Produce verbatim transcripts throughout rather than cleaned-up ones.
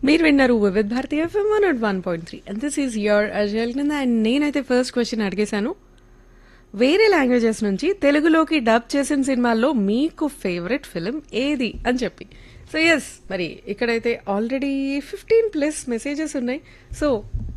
మీరు విన్నారు Vividh Bharati FM one not one point three and this is your అజల్ కింద. And నేనైతే ఫస్ట్ క్వశ్చన్ అడిగేశాను, వేరే లాంగ్వేజెస్ నుంచి తెలుగులోకి డబ్ చేసిన సినిమాల్లో మీకు ఫేవరెట్ ఫిలిం ఏది అని చెప్పి. సో ఎస్, మరి ఇక్కడైతే ఆల్రెడీ ఫిఫ్టీన్ ప్లస్ మెసేజెస్ ఉన్నాయి. సో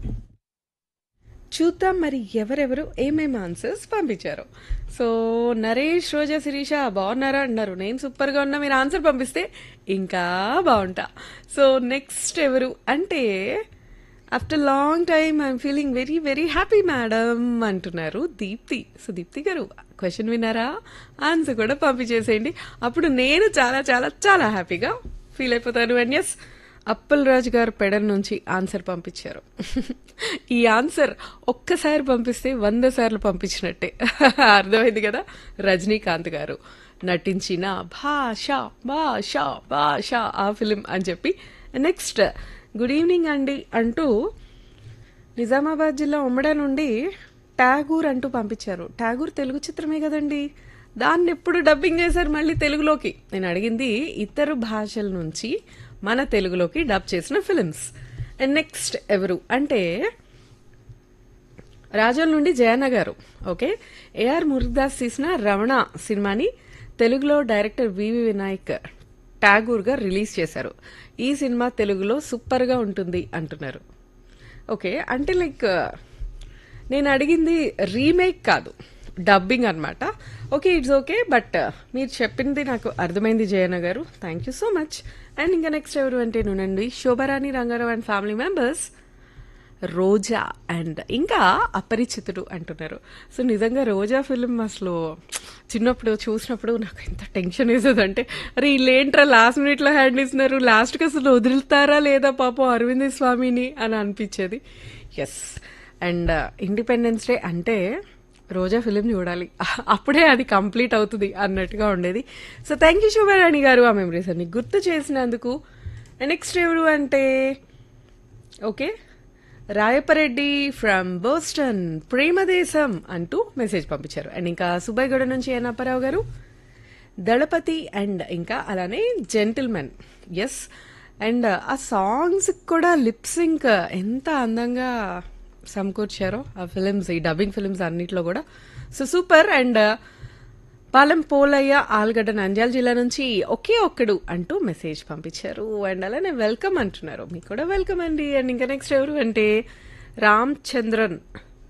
చూద్దాం మరి ఎవరెవరు ఏమేమి ఆన్సర్స్ పంపించారు. సో నరేష్, రోజా, శిరీష బాగున్నారా అన్నారు. నేను సూపర్గా ఉన్నా, మీరు ఆన్సర్ పంపిస్తే ఇంకా బాగుంటా. సో నెక్స్ట్ ఎవరు అంటే after long time I'm feeling very very happy madam అంటున్నారు దీప్తి. సో దీప్తి గారు క్వశ్చన్ విన్నారా? ఆన్సర్ కూడా పంపించేసేయండి, అప్పుడు నేను చాలా చాలా చాలా హ్యాపీగా ఫీల్ అయిపోతాను. అండ్ ఎస్, అప్పల్ రాజు గారు పెడల్ నుంచి ఆన్సర్ పంపించారు. ఈ ఆన్సర్ ఒక్కసారి పంపిస్తే వంద సార్లు పంపించినట్టే, అర్థమైంది కదా. రజనీకాంత్ గారు నటించిన భాష భాష భాష ఆ ఫిలిం అని చెప్పి. నెక్స్ట్ గుడ్ ఈవినింగ్ అండి అంటూ నిజామాబాద్ జిల్లా ఉమ్మడి నుండి ఠాగూర్ అంటూ పంపించారు. ఠాగూర్ తెలుగు చిత్రమే కదండి, దాన్ని ఎప్పుడు డబ్బింగ్ చేశారు మళ్ళీ తెలుగులోకి. నేను అడిగింది ఇతర భాషల నుంచి మన తెలుగులోకి డబ్ చేసిన ఫిలిమ్స్. అండ్ నెక్స్ట్ ఎవరు అంటే రాజోల్ నుండి జయన్న గారు. ఓకే, ఏఆర్ మురుగదాస్ తీసిన రమణ సినిమాని తెలుగులో డైరెక్టర్ వివి వినాయక్ ఠాగూర్ గారు రిలీజ్ చేశారు. ఈ సినిమా తెలుగులో సూపర్గా ఉంటుంది అంటున్నారు. ఓకే, అంటే లైక్ నేను అడిగింది రీమేక్ కాదు, డబ్బింగ్ అనమాట. ఓకే, ఇట్స్ ఓకే, బట్ మీరు చెప్పింది నాకు అర్థమైంది జయన్న గారు, thank you so much. And ఇంకా నెక్స్ట్ ఎవరు అంటే నేనండి Shobharani Rangarao and family members, Roja and ఇంకా అపరిచితుడు అంటున్నారు. సో నిజంగా రోజా ఫిలిం అసలు చిన్నప్పుడు చూసినప్పుడు నాకు ఎంత టెన్షన్ వేసేది అంటే, అరే వీళ్ళేంట్రా లాస్ట్ మినిట్లో హ్యాండ్ ఇస్తున్నారు, లాస్ట్కి అసలు వదులుతారా లేదా పాపం అరవింద్ స్వామిని అని అనిపించేది. ఎస్, అండ్ ఇండిపెండెన్స్ డే అంటే రోజా ఫిలిం చూడాలి, అప్పుడే అది కంప్లీట్ అవుతుంది అన్నట్టుగా ఉండేది. సో థ్యాంక్ యూ శోభారాణి గారు ఆ మెమరీస్ అన్ని గుర్తు చేసినందుకు. నెక్స్ట్ ఎవరు అంటే okay Rayapareddy from Boston Premadesam అంటూ మెసేజ్ పంపించారు. అండ్ ఇంకా సుబ్బయ్యగూడ నుంచి ఎన్ అప్పారావు గారు, దళపతి అండ్ ఇంకా అలానే జెంటిల్మెన్. ఎస్, అండ్ ఆ సాంగ్స్ కూడా లిప్ సింక్ ఎంత అందంగా సమకూర్చారో ఆ ఫిలిమ్స్, ఈ డబ్బింగ్ ఫిలిమ్స్ అన్నిట్లో కూడా. So super. And Palem Polayya Algadda Nandyal జిల్లా నుంచి ఒకే ఒక్కడు అంటూ మెసేజ్ పంపించారు. అండ్ అలానే వెల్కమ్ అంటున్నారు, మీకు కూడా వెల్కమ్ అండి. అండ్ ఇంకా నెక్స్ట్ ఎవరు అంటే రామ్ చంద్రన్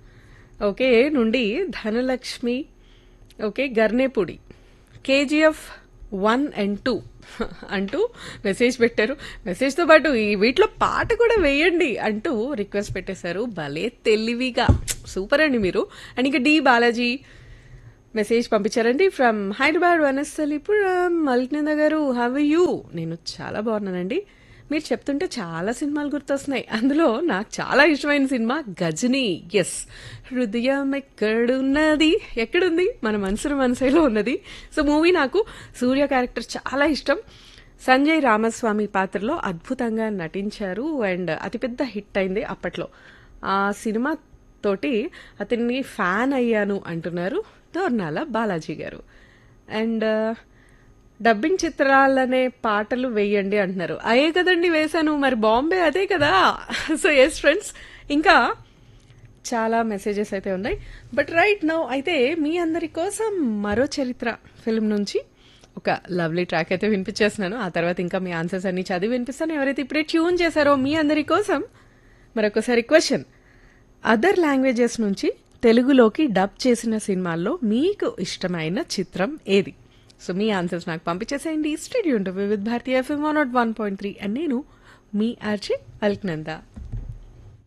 ఓకే నుండి Dhanalakshmi okay గర్నేపూడి KGF one and two అంటూ మెసేజ్ పెట్టారు. మెసేజ్తో పాటు ఈ వీటిలో పాట కూడా వేయండి అంటూ రిక్వెస్ట్ పెట్టేశారు. భలే తెలివిగా, సూపర్ అండి మీరు. అండ్ ఇంకా డి బాలాజీ మెసేజ్ పంపించారండి ఫ్రమ్ హైదరాబాద్ వనస్థలిపురం. మల్కినంద గారు హవ్ యూ? నేను చాలా బాగున్నానండి, మీరు చెప్తుంటే చాలా సినిమాలు గుర్తొస్తున్నాయి. అందులో నాకు చాలా ఇష్టమైన సినిమా గజనీ. ఎస్, హృదయం ఎక్కడున్నది, ఎక్కడుంది మన మనసులో మనసులో ఉన్నది. సో మూవీ నాకు సూర్య క్యారెక్టర్ చాలా ఇష్టం. సంజయ్ రామస్వామి పాత్రలో అద్భుతంగా నటించారు అండ్ అతిపెద్ద హిట్ అయింది అప్పట్లో. ఆ సినిమా తోటి అతన్ని ఫ్యాన్ అయ్యాను అంటున్నారు దోర్నాల బాలాజీ గారు. అండ్ డబ్బింగ్ చిత్రాలనే పాటలు వేయండి అంటున్నారు. అయ్యే కదండి వేశాను, మరి బాంబే అదే కదా. సో ఎస్ ఫ్రెండ్స్, ఇంకా చాలా మెసేజెస్ అయితే ఉన్నాయి. బట్ రైట్ నౌ అయితే మీ అందరి కోసం మరో చరిత్ర ఫిల్మ్ నుంచి ఒక లవ్లీ ట్రాక్ అయితే వినిపించేస్తున్నాను. ఆ తర్వాత ఇంకా మీ ఆన్సర్స్ అన్ని చదివి వినిపిస్తాను. ఎవరైతే ఇప్పుడే ట్యూన్ చేశారో మీ అందరి కోసం మరొకసారి క్వశ్చన్, అదర్ లాంగ్వేజెస్ నుంచి తెలుగులోకి డబ్ చేసిన సినిమాల్లో మీకు ఇష్టమైన చిత్రం ఏది? సో మీ ఆన్సర్స్ నాకు పంపించేసేయండి. స్టేడియో with Bharatiya FM one not one point three and నేను మీ ఆర్జే అల్క్నందా.